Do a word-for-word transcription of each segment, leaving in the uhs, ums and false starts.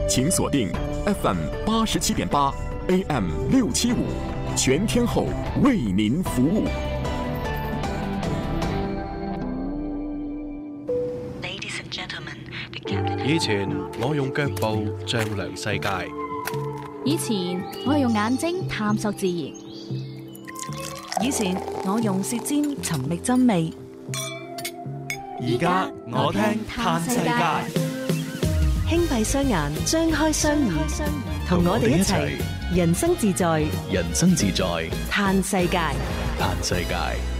請鎖定 F M 八十七點八 A M 六七五，全天候為您服務。 以前我用腳步丈量世界， 以前我係用眼睛探索自然， 以前我用舌尖尋覓真味， 而家我聽嘆世界。 輕閉雙眼，張開雙耳，同我哋一齊人生自在， 人生自在， 嘆世界， 嘆世界。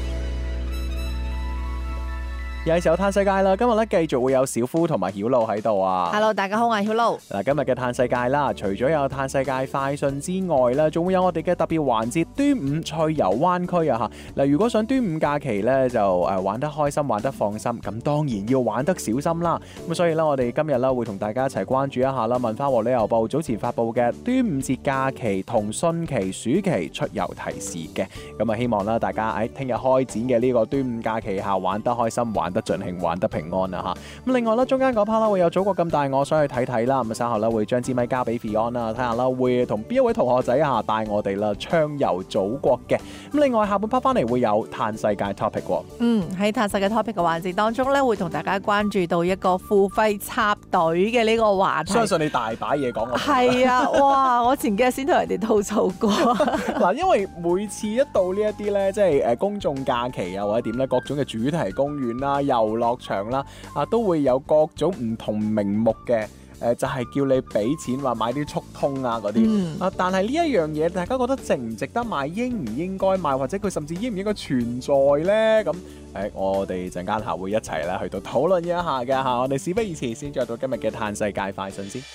又係時候嘆世界啦！今日咧繼續會有小夫同埋曉露喺度啊 ！Hello， 大家好，我係曉露。 嗱，今日嘅嘆世界啦，除咗有嘆世界快訊之外咧，仲會有我哋嘅特別環節端午趣遊灣區啊！吓，嗱，如果想端午假期咧就誒玩得開心、玩得放心，咁當然要玩得小心啦。咁所以咧，我哋今日咧會同大家一齊關注一下啦。文化和旅遊部早前發布嘅端午節假期同汛期、暑期出遊提示嘅，咁啊希望啦大家喺聽日開展嘅呢個端午假期下玩得開心、玩得盡興、玩得平安啊吓！咁另外啦，中間嗰 part 啦會有祖國咁大，我想去睇睇啦。咁稍後咧會將支咪交俾 Fion 啦，睇下啦會同邊一位同學仔啊帶我哋啦暢遊祖國嘅。咁另外下半 part 翻嚟會有嘆世界 topic 喎。 嗯，喺嘆世界 topic 嘅環節當中咧，會同大家關注到一個付費插隊嘅呢個話題。 相信你大把嘢講。 係啊，哇！我前幾日先同人哋吐槽過。 嗱，因為每次一到呢一啲咧，即係誒公眾假期啊或者點咧，各種嘅主題公園啦、遊樂場啦，啊都會有各種唔同名目嘅，誒、呃、就係、是、叫你俾錢話買啲速通啊嗰啲，嗯、啊但係呢一樣嘢，大家覺得值唔值得買，應唔應該買，或者佢甚至應唔應該存在呢？咁誒、呃，我哋陣間下會一齊咧去到討論一下嘅吓，我哋事不宜遲，先進入到今日嘅嘆世界快訊先。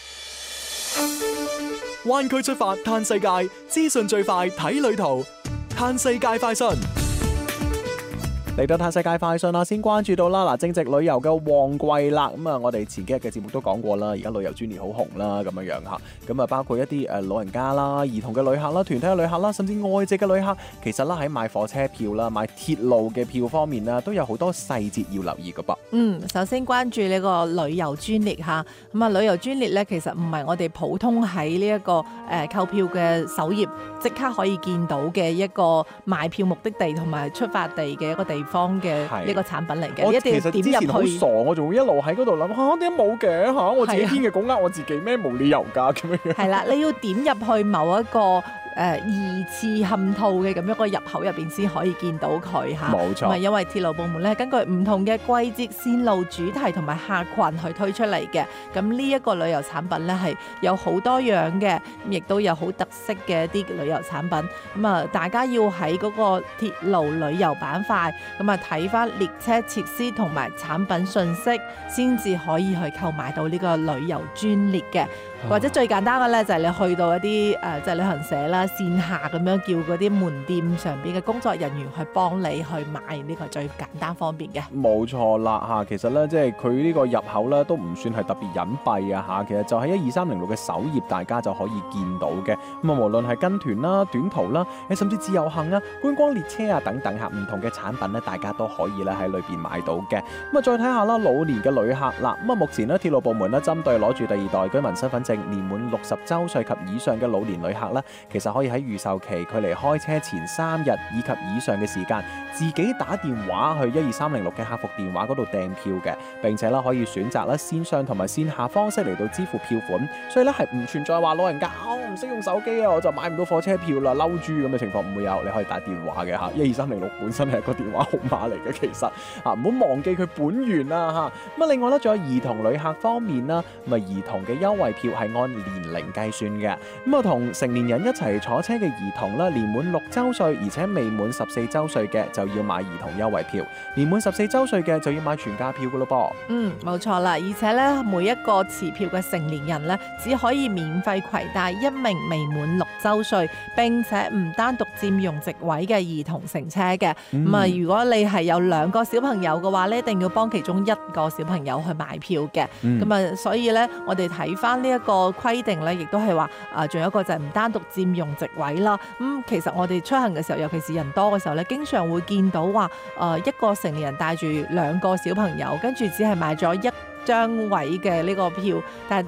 灣區出發嘆世界，資訊最快睇旅途，嘆世界快訊。嚟到嘆世界快訊啦，先關注到啦，嗱，正值旅遊嘅旺季啦，咁啊，我哋前幾日嘅節目都講過啦，而家旅遊專列好紅啦，咁樣樣吓，咁啊，包括一啲誒老人家啦、兒童嘅旅客啦、團體嘅旅客啦，甚至外籍嘅旅客，其實啦喺買火車票啦、買鐵路嘅票方面啦，都有好多細節要留意㗎噃。 嗯，首先關注呢個旅遊專列吓，咁啊，旅遊專列咧其實唔係我哋普通喺呢一個誒購票嘅首頁即刻可以見到嘅一個買票目的地同埋出發地嘅一個地方嘅呢個產品嚟嘅，一定要點入去。其實之前好傻，我仲會一路喺嗰度諗嚇點解冇嘅嚇，我自己編嘅稿呃我自己咩？冇理由㗎咁樣。係啦，你要點入去某一個誒二次嵌套嘅咁一個入口入邊先可以見到佢嚇。冇錯。咁啊，因為鐵路部門咧根據唔同嘅季節、線路、主題同埋客群去推出嚟嘅。咁呢一個旅遊產品咧係有好多樣嘅，亦都有好特色嘅一啲旅遊產品。咁啊，大家要喺嗰個鐵路旅遊板塊咁啊睇翻列車設施同埋產品信息，先至可以去購買到呢個旅遊專列嘅。或者最簡單嘅咧就係你去到一啲誒即係旅行社啦，線下咁樣叫嗰啲門店上邊嘅工作人員去幫你去買，呢個最簡單方便嘅。冇錯啦嚇，其實咧即係佢呢個入口咧都唔算係特別隱蔽啊嚇，其實就喺一二三零六嘅首頁，大家就可以見到嘅。咁啊，無論係跟團啦、短途啦，誒甚至自由行啊、觀光列車啊等等嚇，唔同嘅產品咧，大家都可以咧喺裏邊買到嘅。咁啊，再睇下啦，老年嘅旅客啦，咁啊，目前咧鐵路部門咧針對攞住第二代居民身份證年滿六十週歲及以上嘅老年旅客咧，其實可以喺預售期距離開車前三日以及以上嘅時間，自己打電話去一二三零六嘅客服電話嗰度訂票嘅，並且咧可以選擇咧線上同埋線下方式嚟到支付票款，所以咧係唔存在話老人家我唔識用手機啊，我就買唔到火車票啦，嬲豬咁嘅情況唔會有，你可以打電話嘅嚇，一二三零六本身係一個電話號碼嚟嘅，其實啊唔好忘記佢本源啦嚇。咁啊另外咧仲有兒童旅客方面啦，咁啊兒童嘅優惠票係按年齡計算嘅，咁啊同成年人一齊坐車嘅兒童啦，年滿六週歲而且未滿十四週歲嘅就要買兒童優惠票，年滿十四週歲嘅就要買全價票噶咯噃。嗯，冇錯啦，而且咧每一個持票嘅成年人咧，只可以免費攜帶一名未滿六週歲並且唔單獨佔用席位嘅兒童乘車嘅。咁啊、嗯，如果你係有兩個小朋友嘅話咧，一定要幫其中一個小朋友去買票嘅。咁啊、嗯，所以咧我哋睇翻呢一個規定咧，亦都係話啊，仲有一個就係唔單獨佔用席位啦。咁、嗯、其實我哋出行嘅時候，尤其是人多嘅時候咧，經常會見到話誒一個成年人帶住兩個小朋友，跟住只係買咗一張位嘅呢個票，但係